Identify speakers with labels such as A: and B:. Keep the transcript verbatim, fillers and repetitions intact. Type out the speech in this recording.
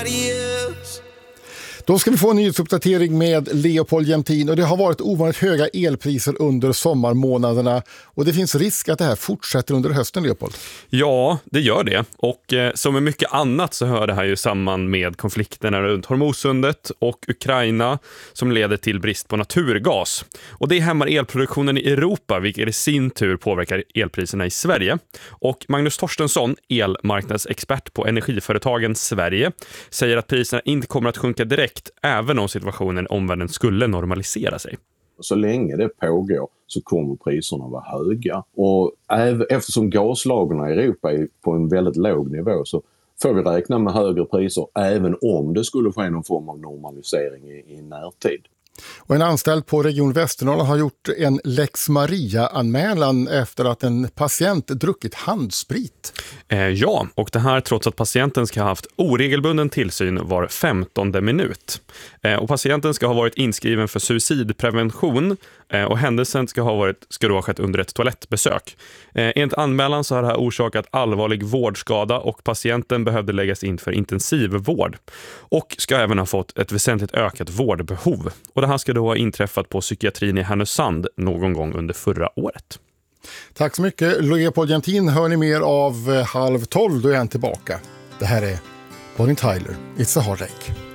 A: Då ska vi få en nyhetsuppdatering med Leopold Jämtin, och det har varit ovanligt höga elpriser under sommarmånaderna och det finns risk att det här fortsätter under hösten, Leopold.
B: Ja, det gör det. Och eh, som med mycket annat så hör det här ju samman med konflikterna runt Hormuzsundet och Ukraina som leder till brist på naturgas. Och det hämmar elproduktionen i Europa, vilket i sin tur påverkar elpriserna i Sverige. Och Magnus Torstensson, elmarknadsexpert på Energiföretagen Sverige, säger att priserna inte kommer att sjunka direkt även om situationen i omvärlden skulle normalisera sig.
C: Så länge det pågår så kommer priserna vara höga. Och eftersom gaslagren i Europa är på en väldigt låg nivå så får vi räkna med högre priser även om det skulle ske någon form av normalisering i, i närtid.
A: Och en anställd på Region Västernorrland har gjort en Lex Maria-anmälan efter att en patient druckit handsprit.
B: Eh, ja, och det här trots att patienten ska ha haft oregelbunden tillsyn var femtonde minut. Eh, och patienten ska ha varit inskriven för suicidprevention eh, och händelsen ska ha, varit, ska då ha skett under ett toalettbesök. Eh, enligt anmälan så har det här orsakat allvarlig vårdskada och patienten behövde läggas in för intensivvård. Och ska även ha fått ett väsentligt ökat vårdbehov. Och det här ska då ha inträffat på psykiatrin i Härnösand någon gång under förra året.
A: Tack så mycket. Leopold Jämtin hör ni mer av halv tolv, då är han tillbaka. Det här är Bonnie Tyler, It's a Heartache.